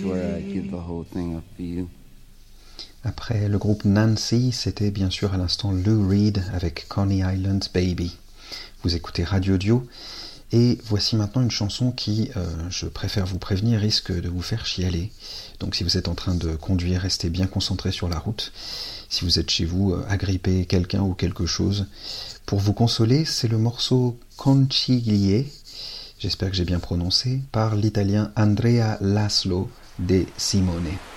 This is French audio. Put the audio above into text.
swear I'd give the whole thing up for you. Après le groupe Nancy, c'était bien sûr à l'instant Lou Reed avec Coney Island Baby. Vous écoutez Radio Dio, et voici maintenant une chanson qui, je préfère vous prévenir, risque de vous faire chialer. Donc si vous êtes en train de conduire, restez bien concentré sur la route. Si vous êtes chez vous, agrippez quelqu'un ou quelque chose. Pour vous consoler, c'est le morceau Conchiglie, j'espère que j'ai bien prononcé, par l'italien Andrea Laszlo De Simone.